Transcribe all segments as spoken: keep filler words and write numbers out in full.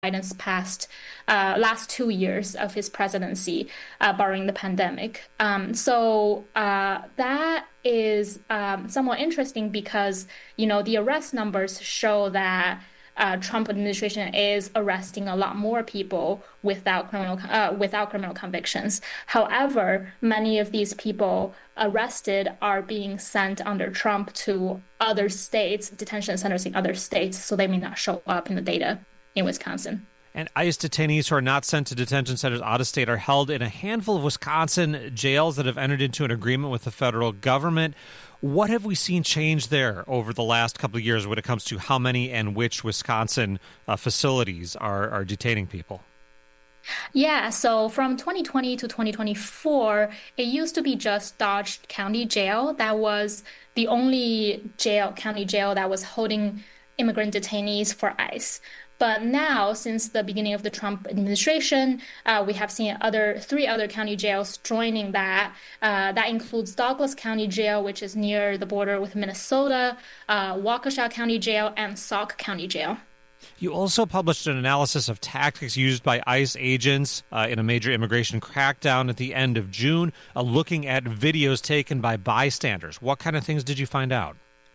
Biden's past uh, last two years of his presidency, uh, barring the pandemic. Um, so uh, that is um, somewhat interesting because, you know, the arrest numbers show that uh, Trump administration is arresting a lot more people without criminal uh, without criminal convictions. However, many of these people arrested are being sent under Trump to other states, detention centers in other states, so they may not show up in the data in Wisconsin. And ICE detainees who are not sent to detention centers out of state are held in a handful of Wisconsin jails that have entered into an agreement with the federal government. What have we seen change there over the last couple of years when it comes to how many and which Wisconsin uh, facilities are, are detaining people? Yeah, so from twenty twenty to twenty twenty-four, it used to be just Dodge County Jail. That was the only jail, county jail that was holding immigrant detainees for ICE. But now, since the beginning of the Trump administration, uh, we have seen other three other county jails joining that. Uh, that includes Douglas County Jail, which is near the border with Minnesota, uh, Waukesha County Jail, and Sauk County Jail. You also published an analysis of tactics used by ICE agents uh, in a major immigration crackdown at the end of June, uh, looking at videos taken by bystanders. What kind of things did you find out?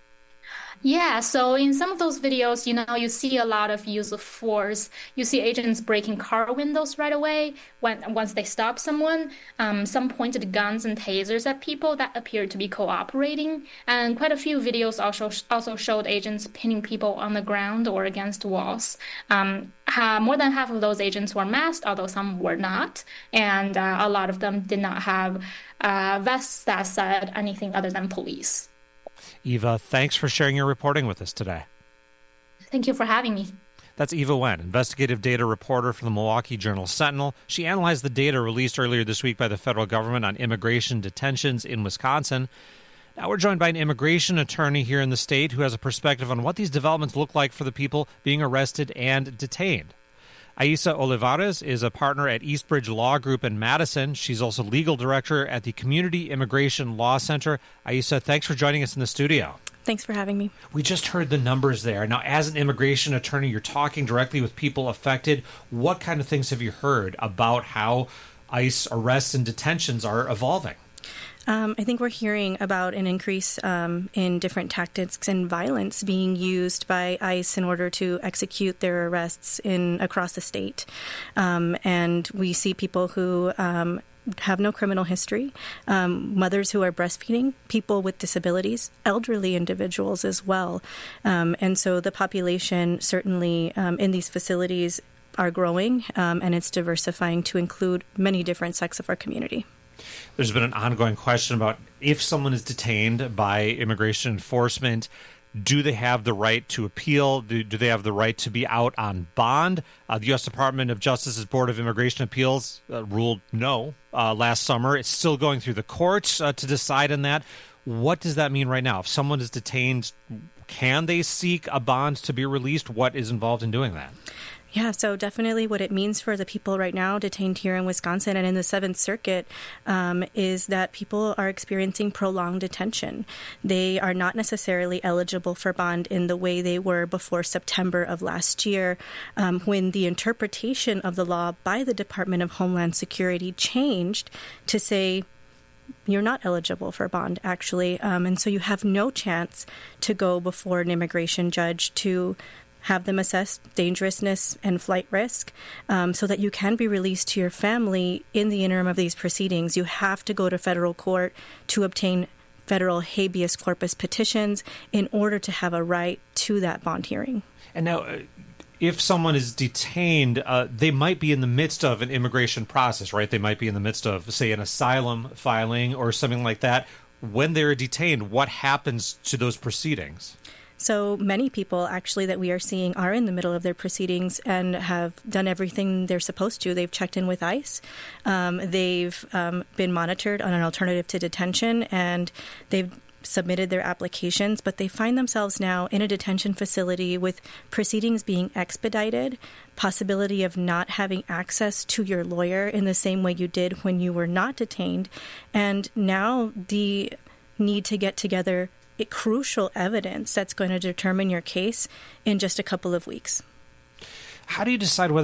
Yeah, so in some of those videos, you know, you see a lot of use of force. You see agents breaking car windows right away when once they stop someone. Um, some pointed guns and tasers at people that appeared to be cooperating. And quite a few videos also also showed agents pinning people on the ground or against walls. Um, uh, more than half of those agents were masked, although some were not. And uh, a lot of them did not have uh, vests that said anything other than police. Eva, thanks for sharing your reporting with us today. Thank you for having me. That's Eva Nguyen, investigative data reporter for the Milwaukee Journal-Sentinel. She analyzed the data released earlier this week by the federal government on immigration detentions in Wisconsin. Now we're joined by an immigration attorney here in the state who has a perspective on what these developments look like for the people being arrested and detained. Aisa Olivares is a partner at Eastbridge Law Group in Madison. She's also legal director at the Community Immigration Law Center. Aisa, thanks for joining us in the studio. Thanks for having me. We just heard the numbers there. Now, as an immigration attorney, you're talking directly with people affected. What kind of things have you heard about how ICE arrests and detentions are evolving? Um, I think we're hearing about an increase um, in different tactics and violence being used by ICE in order to execute their arrests in across the state. Um, and we see people who um, have no criminal history, um, mothers who are breastfeeding, people with disabilities, elderly individuals as well. Um, and so the population certainly um, in these facilities are growing, um, and it's diversifying to include many different sects of our community. There's been an ongoing question about if someone is detained by immigration enforcement, do they have the right to appeal? Do, do they have the right to be out on bond? Uh, the U S Department of Justice's Board of Immigration Appeals uh, ruled no uh, last summer. It's still going through the courts uh, to decide on that. What does that mean right now? If someone is detained, can they seek a bond to be released? What is involved in doing that? Yeah, so definitely what it means for the people right now detained here in Wisconsin and in the Seventh Circuit um, is that people are experiencing prolonged detention. They are not necessarily eligible for bond in the way they were before September of last year, um, when the interpretation of the law by the Department of Homeland Security changed to say, you're not eligible for bond, actually. Um, and so you have no chance to go before an immigration judge to have them assess dangerousness and flight risk um, so that you can be released to your family in the interim of these proceedings. You have to go to federal court to obtain federal habeas corpus petitions in order to have a right to that bond hearing. And now, uh, if someone is detained, uh, they might be in the midst of an immigration process, right? They might be in the midst of, say, an asylum filing or something like that. When they're detained, what happens to those proceedings? So many people actually that we are seeing are in the middle of their proceedings and have done everything they're supposed to. They've checked in with ICE. Um, they've um, been monitored on an alternative to detention, and they've submitted their applications, but they find themselves now in a detention facility with proceedings being expedited, possibility of not having access to your lawyer in the same way you did when you were not detained, and now the need to get together crucial evidence that's going to determine your case in just a couple of weeks. How do you decide whether